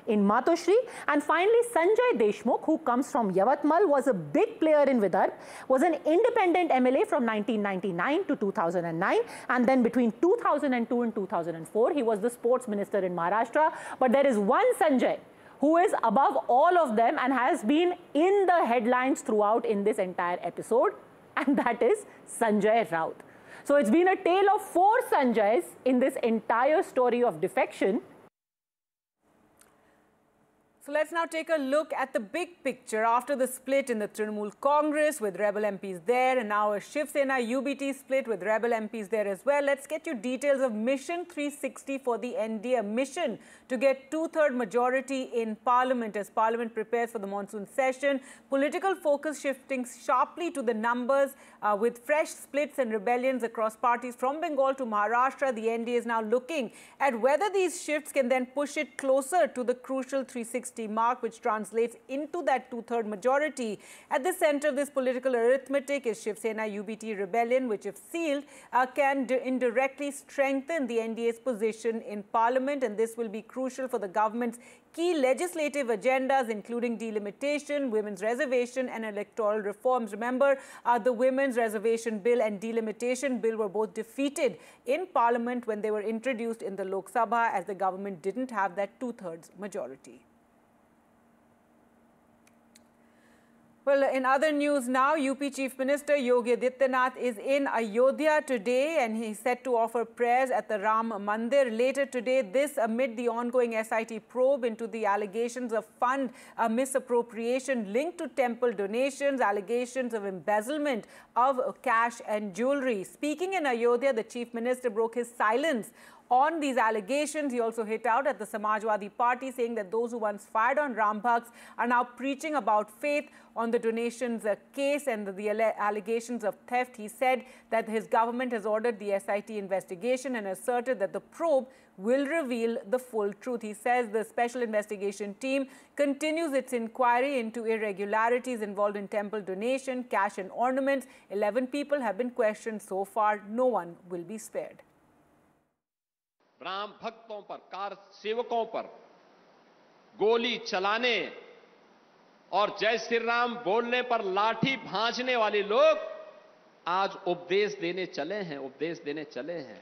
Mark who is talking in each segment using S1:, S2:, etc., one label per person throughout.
S1: in Matoshri. And finally, Sanjay Deshmukh, who comes from Yavatmal, was a big player in Vidarbha, was an independent MLA from 1999 to 2009, and then between 2002 and 2004, he was the sports minister in Maharashtra. But there is one Sanjay who is above all of them and has been in the headlines throughout in this entire episode, and that is Sanjay Raut. So it's been a tale of 4 Sanjays in this entire story of defection.
S2: So let's now take a look at the big picture after the split in the Trinamool Congress with rebel MPs there, and now a Shiv Sena UBT split with rebel MPs there as well. Let's get you details of Mission 360 for the NDA, a mission to get 2/3 majority in Parliament as Parliament prepares for the monsoon session. Political focus shifting sharply to the numbers with fresh splits and rebellions across parties from Bengal to Maharashtra. The NDA is now looking at whether these shifts can then push it closer to the crucial 360 mark, which translates into that 2/3 majority. At the center of this political arithmetic is Shiv Sena UBT rebellion, which if sealed can indirectly strengthen the NDA's position in Parliament, and this will be crucial for the government's key legislative agendas, including delimitation, women's reservation and electoral reforms. Remember, the women's reservation bill and delimitation bill were both defeated in Parliament when they were introduced in the Lok Sabha, as the government didn't have that 2/3 majority. Well, in other news now, UP Chief Minister Yogi Adityanath is in Ayodhya today, and he's set to offer prayers at the Ram Mandir later today. This amid the ongoing SIT probe into the allegations of fund misappropriation linked to temple donations, allegations of embezzlement of cash and jewelry. Speaking in Ayodhya, the Chief Minister broke his silence on these allegations. He also hit out at the Samajwadi Party, saying that those who once fired on Ram Bhakts are now preaching about faith on the donations case and the allegations of theft. He said that his government has ordered the SIT investigation and asserted that the probe will reveal the full truth. He says the special investigation team continues its inquiry into irregularities involved in temple donation, cash and ornaments. 11 people have been questioned so far. No one will be spared.
S3: Ram भक्तों पर, car सेवकों पर गोली चलाने और जय श्री राम बोलने पर लाठी भांजने वाले लोग आज उपदेश देने चले हैं।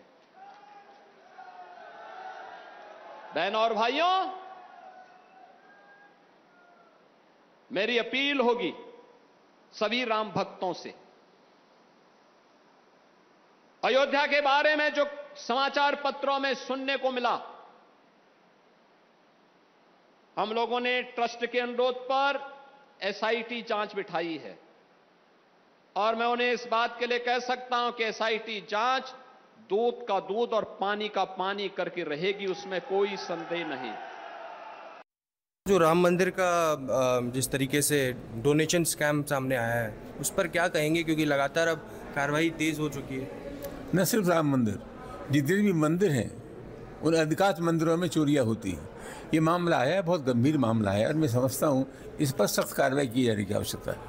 S3: बहनों और भाइयों, मेरी अपील होगी सभी राम भक्तों से, अयोध्या के बारे में जो समाचार पत्रों में सुनने को मिला, हम लोगों ने ट्रस्ट के अनुरोध पर एसआईटी जांच बिठाई है, और मैं उन्हें इस बात के लिए कह सकता हूं कि एसआईटी जांच दूध का दूध और पानी का पानी करके रहेगी, उसमें कोई संदेह नहीं।
S4: जो राम मंदिर का जिस तरीके से डोनेशन स्कैम सामने आया है, उस पर क्या कहेंगे, क्योंकि लगातार अब कार्रवाई तेज हो चुकी है।
S5: न सिर्फ राम मंदिर, जितने भी मंदिर हैं उन अधिकांश मंदिरों में चोरियां होती हैं। ये मामला है, बहुत गंभीर मामला है, और मैं समझता हूँ इस पर सख्त कार्रवाई की जाने की आवश्यकता है।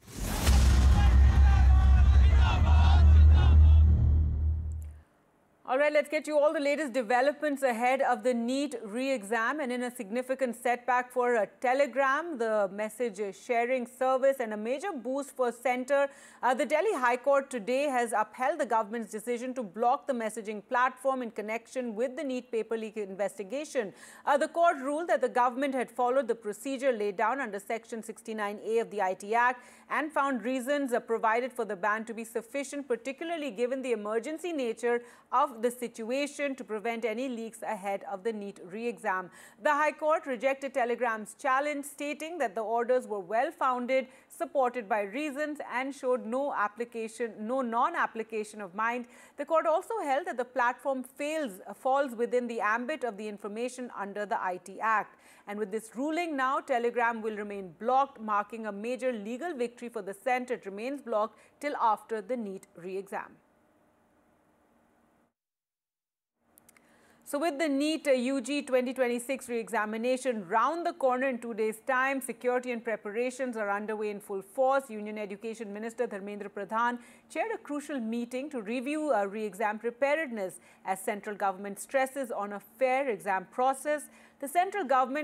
S2: All right, let's get you all the latest developments ahead of the NEET re-exam, and in a significant setback for Telegram, the message sharing service, and a major boost for Centre. The Delhi High Court today has upheld the government's decision to block the messaging platform in connection with the NEET paper leak investigation. The court ruled that the government had followed the procedure laid down under Section 69A of the IT Act and found reasons provided for the ban to be sufficient, particularly given the emergency nature of the situation to prevent any leaks ahead of the NEET re-exam. The High Court rejected Telegram's challenge, stating that the orders were well-founded, supported by reasons, and showed no non-application of mind. The court also held that the platform falls within the ambit of the information under the IT Act. And with this ruling now, Telegram will remain blocked, marking a major legal victory for the Centre. It remains blocked till after the NEET re-exam. So with the NEET UG 2026 re-examination round the corner in 2 days' time, security and preparations are underway in full force. Union Education Minister Dharmendra Pradhan chaired a crucial meeting to review re-exam preparedness as central government stresses on a fair exam process. The central government